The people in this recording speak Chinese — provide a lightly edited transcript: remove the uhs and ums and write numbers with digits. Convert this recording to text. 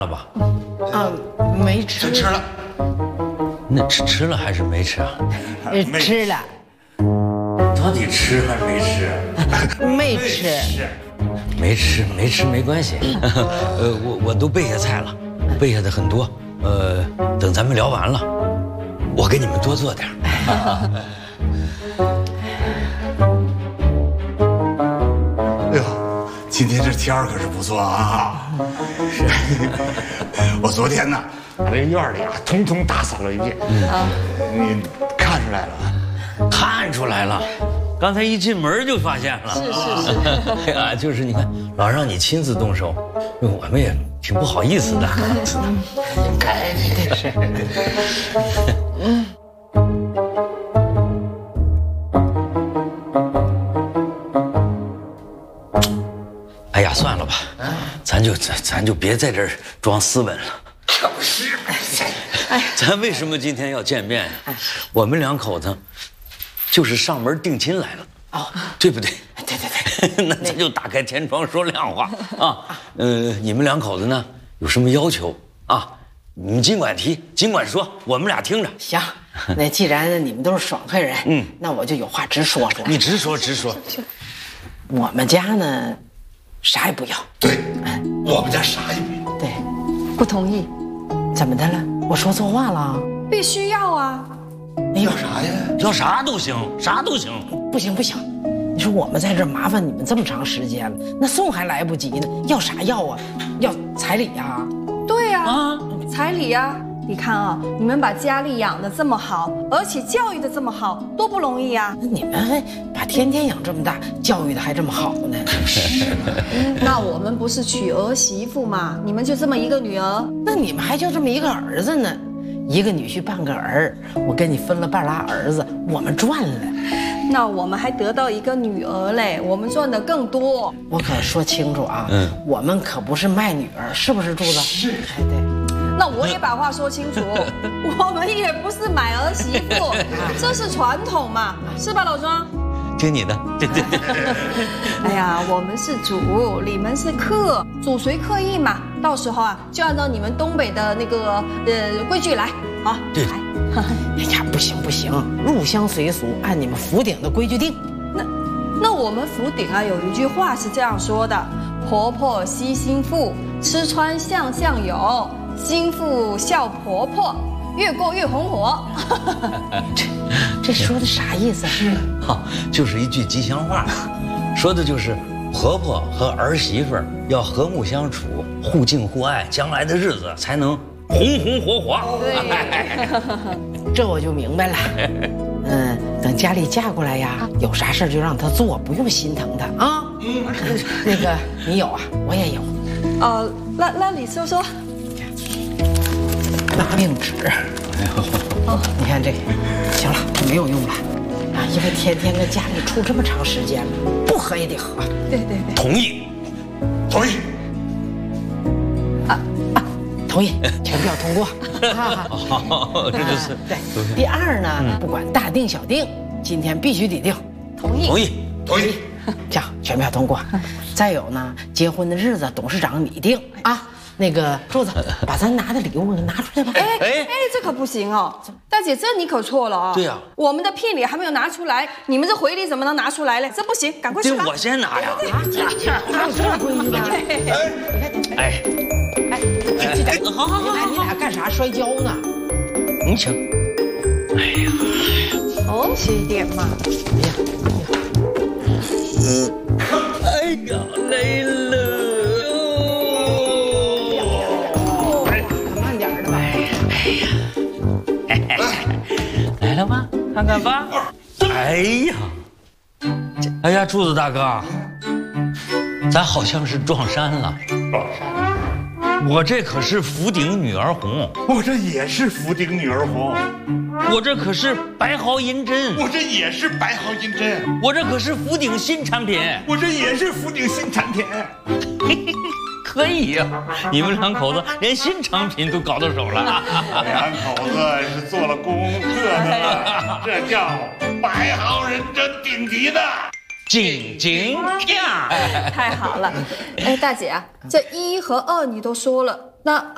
了吧？ 啊，没吃。 吃了。 那吃了还是没吃啊？ 吃了。 到底吃还是没吃？ 没吃。 没吃没关系。我都备下菜了，备下的很多。等咱们聊完了，我给你们多做点。 哎呦，今天这天儿可是不错啊！是，我昨天呢，把这院里啊，统统打扫了一遍。你看出来了吗？ 看出来了，刚才一进门就发现了。 是。 哎呀，就是你看，老让你亲自动手，我们也挺不好意思的。 开心是。 哎呀，算了吧，咱就别在这儿装斯文了。 可不是嘛！ 咱为什么今天要见面呀？我们两口子就是上门定亲来了，对不对？ 对。 那咱就打开天窗说亮话啊！你们两口子呢有什么要求啊？你们尽管提，尽管说，我们俩听着。 行，那既然你们都是爽快人，那我就有话直说。 你直说。 我们家呢，啥也不要。 对，我们家啥也不要。 对， 不同意。 怎么的了？我说错话了？ 必须要啊！ 要啥呀？ 要啥都行，啥都行。 不行，你说我们在这儿麻烦你们这么长时间了，那送还来不及呢，要啥要啊？要彩礼呀？ 对呀，彩礼呀！你看啊，你们把佳丽养得这么好，而且教育得这么好，多不容易啊！ 那你们还把天天养这么大，教育的还这么好呢？ 那我们不是娶儿媳妇嘛？你们就这么一个女儿， 那你们还就这么一个儿子呢？一个女婿半个儿，我跟你分了半拉儿子，我们赚了。 那我们还得到一个女儿嘞，我们赚的更多。 我可说清楚啊，我们可不是卖女儿，是不是柱子？ 是， 哎对。 那我也把话说清楚，我们也不是买儿媳妇，这是传统嘛，是吧，老庄？ 听你的，对。 哎呀，我们是主，你们是客，主随客易嘛。到时候啊，就按照你们东北的那个规矩来啊。 对。 哎呀，不行，入乡随俗，按你们府邸的规矩定。 那我们府邸啊，有一句话是这样说的：婆婆惜心腹，吃穿项项有；心腹孝婆婆，越过越红火。 这说的啥意思？是， 就是一句吉祥话，说的就是婆婆和儿媳妇要和睦相处，互敬互爱，将来的日子才能红红火火。 对， 这我就明白了。等佳丽嫁过来呀，有啥事就让她做，不用心疼她啊。那个你有啊，我也有。 那你说说。 拿命纸。你看这个，行了，没有用了啊，因为天天跟家里处这么长时间了，不喝也得喝。 对。 同意。 同意，全票通过。 好，这就是对。第二呢，不管大定小定，今天必须得定。 同意。 这样全票通过。再有呢，结婚的日子董事长你定啊。那个柱子，把咱拿的礼物拿出来吧。 哎，这可不行哦，大姐，这你可错了啊。 对呀，我们的聘礼还没有拿出来，你们这回礼怎么能拿出来嘞？这不行，赶快去吧。 我先拿呀。 还有这规矩呢？哎，好，你俩干啥摔跤呢？ 你请。哎呀， 哦，轻点嘛。 哎呀，累了。来了吧，看看吧。哎呀，柱子大哥，咱好像是撞衫了。我这可是福鼎女儿红， 我这也是福鼎女儿红， 我这可是白毫银针， 我这也是白毫银针， 我这可是福鼎新产品， 我这也是福鼎新产品。 可以呀，你们两口子连新产品都搞到手了。 两口子是做了功课的，这叫百号人真顶级的。 景呀， 太好了。哎，大姐啊，这1和2你都说了，那